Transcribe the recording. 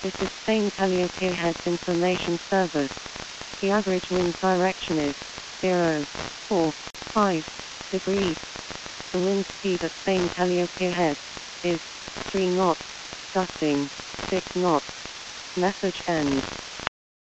This is Spain Calliope Heads Information Service. The average wind direction is 0.45 degrees. The wind speed at Spain Calliope Heads is 3 knots, gusting 6 knots. Message ends.